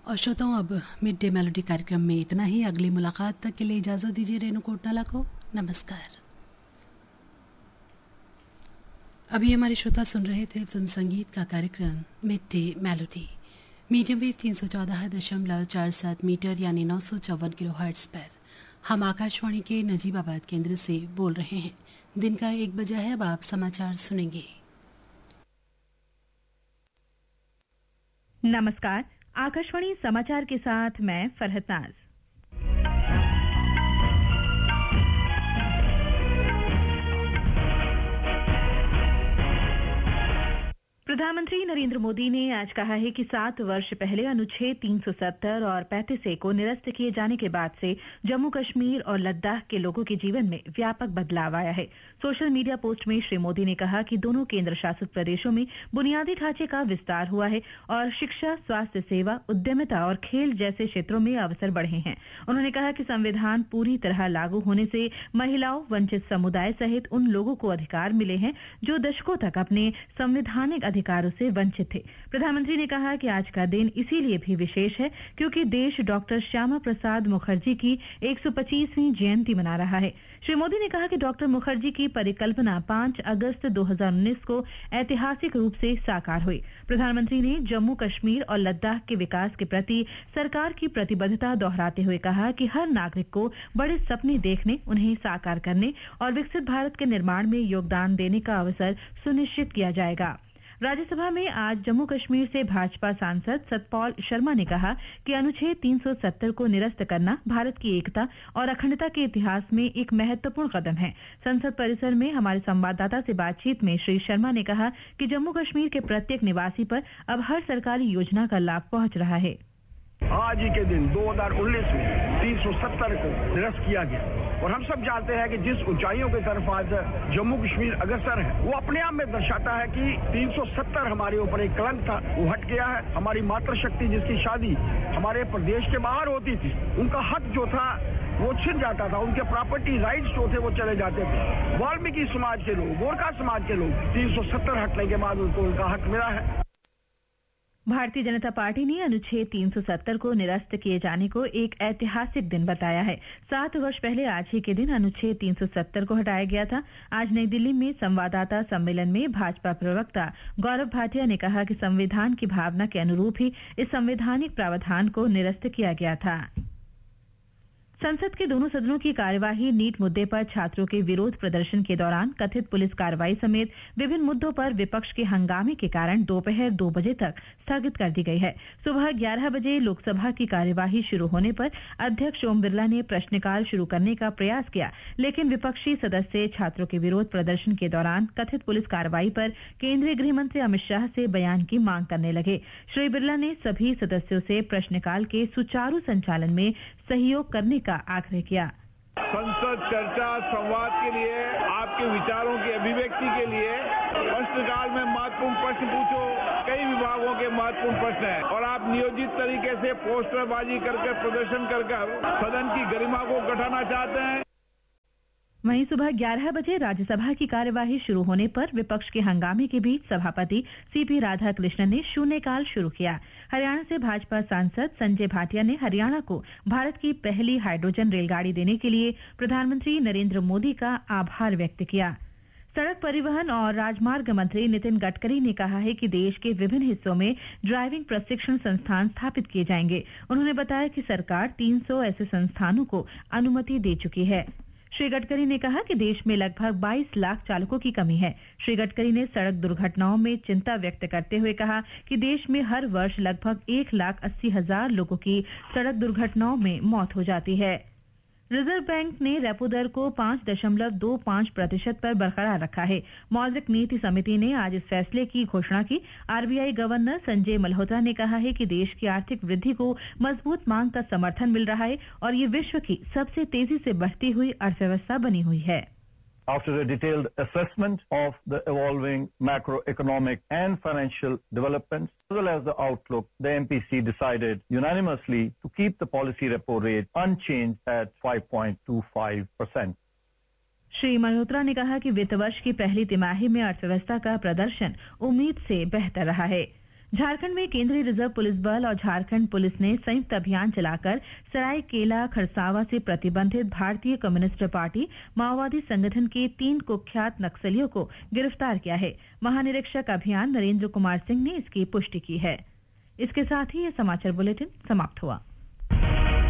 और श्रोताओं, अब मिड डे मेलोडी कार्यक्रम में इतना ही। अगली मुलाकात तक के लिए इजाज़त दीजिए रेणु कोटनाला को। नमस्कार। अभी हमारे श्रोता सुन रहे थे फिल्म संगीत का कार्यक्रम mid day melody, medium wave 314.47 metre यानी 954 किलोहर्ट्ज़ पर। हम आकाशवाणी के नजीबाबाद केंद्र से बोल रहे हैं। दिन का 1 बजा है। अब आप समाचार सुनेंगे। नमस्कार, आकाशवाणी समाचार के साथ मैं फरहत नाज। प्रधानमंत्री नरेंद्र मोदी ने आज कहा है कि 7 वर्ष पहले अनुच्छेद 370 और 35A को निरस्त किए जाने के बाद से जम्मू कश्मीर और लद्दाख के लोगों के जीवन में व्यापक बदलाव आया है। सोशल मीडिया पोस्ट में श्री मोदी ने कहा कि दोनों केंद्र शासित प्रदेशों में बुनियादी ढांचे का विस्तार हुआ है और शिक्षा, स्वास्थ्य सेवा, उद्यमिता और खेल जैसे क्षेत्रों में अवसर बढ़े हैं। उन्होंने कहा कि संविधान पूरी तरह लागू होने से महिलाओं, वंचित समुदाय सहित उन लोगों को अधिकार मिले हैं जो दशकों तक अपने संवैधानिक अधिकारों से वंचित थे। प्रधानमंत्री ने कहा कि आज का दिन इसीलिए भी विशेष है क्योंकि देश डॉक्टर श्यामा प्रसाद मुखर्जी की 125वीं जयंती मना रहा है। श्री मोदी ने कहा कि डॉक्टर मुखर्जी की परिकल्पना 5 अगस्त 2019 को ऐतिहासिक रूप से साकार हुई। प्रधानमंत्री ने जम्मू कश्मीर और लद्दाख के विकास के प्रति सरकार की प्रतिबद्धता दोहराते हुए कहा कि हर नागरिक को बड़े सपने देखने, उन्हें साकार करने और विकसित भारत के निर्माण में योगदान देने का अवसर सुनिश्चित किया जाएगा। राज्यसभा में आज जम्मू कश्मीर से भाजपा सांसद सतपाल शर्मा ने कहा कि अनुच्छेद 370 को निरस्त करना भारत की एकता और अखंडता के इतिहास में एक महत्वपूर्ण कदम है। संसद परिसर में हमारे संवाददाता से बातचीत में श्री शर्मा ने कहा कि जम्मू कश्मीर के प्रत्येक निवासी पर अब हर सरकारी योजना का लाभ पहुंच रहा है। आज ही के दिन 2019 में 370 को निरस्त किया गया और हम सब जानते हैं कि जिस ऊंचाइयों की तरफ आज जम्मू कश्मीर अग्रसर है वो अपने आप में दर्शाता है कि 370 हमारे ऊपर एक कलंक था, वो हट गया है। हमारी मातृशक्ति जिसकी शादी हमारे प्रदेश के बाहर होती थी, उनका हक जो था वो छिन जाता था, उनके प्रॉपर्टी राइट्स जो थे वो चले जाते थे। वाल्मीकि समाज के लोग, गोरखा समाज के लोग 370 हटने के बाद उनको उनका हक मिला है। भारतीय जनता पार्टी ने अनुच्छेद 370 को निरस्त किए जाने को एक ऐतिहासिक दिन बताया है। 7 वर्ष पहले आज ही के दिन अनुच्छेद 370 को हटाया गया था। आज नई दिल्ली में संवाददाता सम्मेलन में भाजपा प्रवक्ता गौरव भाटिया ने कहा कि संविधान की भावना के अनुरूप ही इस संवैधानिक प्रावधान को निरस्त किया गया था। संसद के दोनों सदनों की कार्यवाही नीट मुद्दे पर छात्रों के विरोध प्रदर्शन के दौरान कथित पुलिस कार्रवाई समेत विभिन्न मुद्दों पर विपक्ष के हंगामे के कारण दोपहर 2 बजे तक स्थगित कर दी गई है। सुबह 11 बजे लोकसभा की कार्यवाही शुरू होने पर अध्यक्ष ओम बिरला ने प्रश्नकाल शुरू करने का प्रयास किया, लेकिन विपक्षी सदस्य छात्रों के विरोध प्रदर्शन के दौरान कथित पुलिस कार्रवाई पर केंद्रीय गृह मंत्री अमित शाह से बयान की मांग करने लगे। श्री बिरला ने सभी सदस्यों से प्रश्नकाल के सुचारू संचालन में सहयोग करने का आग्रह किया। संसद चर्चा संवाद के लिए, आपके विचारों की अभिव्यक्ति के लिए प्रश्नकाल में महत्वपूर्ण प्रश्न पूछो। कई विभागों के महत्वपूर्ण प्रश्न हैं और आप नियोजित तरीके से पोस्टरबाजी करके प्रदर्शन कर सदन की गरिमा को घटाना चाहते हैं। वहीं सुबह 11 बजे राज्यसभा की कार्यवाही शुरू होने पर विपक्ष के हंगामे के बीच सभापति सीपी राधाकृष्णन ने शून्यकाल शुरू किया। हरियाणा से भाजपा सांसद संजय भाटिया ने हरियाणा को भारत की पहली हाइड्रोजन रेलगाड़ी देने के लिए प्रधानमंत्री नरेंद्र मोदी का आभार व्यक्त किया। सड़क परिवहन और राजमार्ग मंत्री नितिन गडकरी ने कहा है कि देश के विभिन्न हिस्सों में ड्राइविंग प्रशिक्षण संस्थान स्थापित किए जाएंगे। उन्होंने बताया कि सरकार 300 ऐसे संस्थानों को अनुमति दे चुकी है। श्री गडकरी ने कहा कि देश में लगभग 22 लाख चालकों की कमी है। श्री गडकरी ने सड़क दुर्घटनाओं में चिंता व्यक्त करते हुए कहा कि देश में हर वर्ष लगभग 1,80,000 लोगों की सड़क दुर्घटनाओं में मौत हो जाती है। रिजर्व बैंक ने रेपो दर को 5.25% पर बरकरार रखा है। मौद्रिक नीति समिति ने आज इस फैसले की घोषणा की। आरबीआई गवर्नर संजय मल्होत्रा ने कहा है कि देश की आर्थिक वृद्धि को मजबूत मांग का समर्थन मिल रहा है और ये विश्व की सबसे तेजी से बढ़ती हुई अर्थव्यवस्था बनी हुई है। After a detailed assessment of the evolving macroeconomic and financial developments, as well as the outlook, the MPC decided unanimously to keep the policy repo rate unchanged at 5.25%. Shri Malhotra ने कहा कि वित्त वर्ष की पहली तिमाही में अर्थव्यवस्था का प्रदर्शन उम्मीद से बेहतर रहा है। झारखंड में केंद्रीय रिजर्व पुलिस बल और झारखंड पुलिस ने संयुक्त अभियान चलाकर सरायकेला खरसावा से प्रतिबंधित भारतीय कम्युनिस्ट पार्टी माओवादी संगठन के 3 कुख्यात नक्सलियों को गिरफ्तार किया है। महानिरीक्षक अभियान नरेंद्र कुमार सिंह ने इसकी पुष्टि की है। इसके साथ ही यह समाचार बुलेटिन समाप्त हुआ।